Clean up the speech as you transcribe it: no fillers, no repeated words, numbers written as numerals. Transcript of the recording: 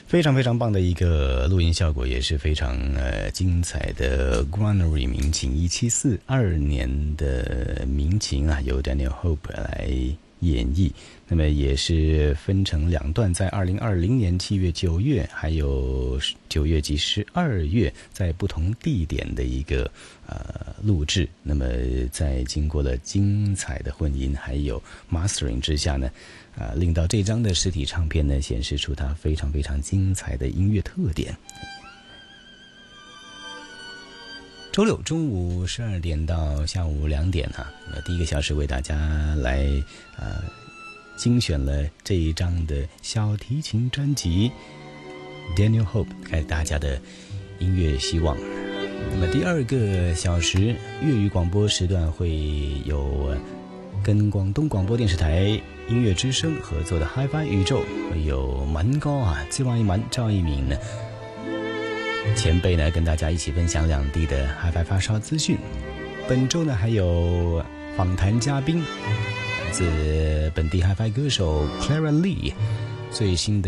非常非常棒的一个录音效果，也是非常精彩的 Granary 民情1742年的民情啊，由 Daniel Hope 来演绎。那么也是分成两段，在2020年7月、9月，还有9月及12月，在不同地点的一个录制。那么在经过了精彩的混音还有 mastering 之下呢，令到这张的实体唱片呢显示出它非常非常精彩的音乐特点。周六中午12点到下午2点第一个小时为大家来精选了这一张的小提琴专辑 Daniel Hope 给大家的音乐希望。那么第二个小时粤语广播时段会有跟广东广播电视台音乐之声合作的 Hi-Fi 宇宙，会有民歌赵一鸣呢前辈呢跟大家一起分享两地的 Hi-Fi 发烧资讯。本周呢还有访谈嘉宾，来自本地 Hi-Fi 歌手 Clara Lee 最新的